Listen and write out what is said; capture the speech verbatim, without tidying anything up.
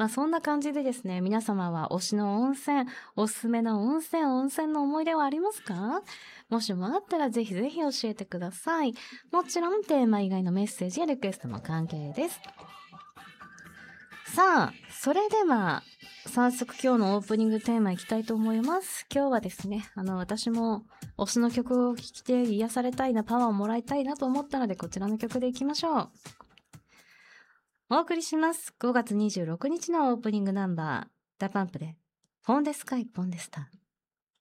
まあそんな感じでですね、皆様は推しの温泉、おすすめの温泉、温泉の思い出はありますか？もしもあったらぜひぜひ教えてください。もちろんテーマ以外のメッセージやリクエストも関係です。さあ、それでは早速今日のオープニングテーマいきたいと思います。今日はですね、あの私も推しの曲を聴いて癒されたいな、パワーをもらいたいなと思ったので、こちらの曲でいきましょう。お送りします。ごがつにじゅうろくにちのオープニングナンバー、ダパンプでポンデスカイポンデスター。